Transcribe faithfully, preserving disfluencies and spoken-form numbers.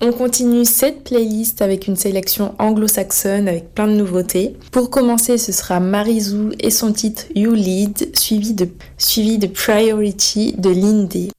On continue cette playlist avec une sélection anglo-saxonne avec plein de nouveautés. Pour commencer, ce sera Marizou et son titre You Lead, suivi de, suivi de Priority de Lindy.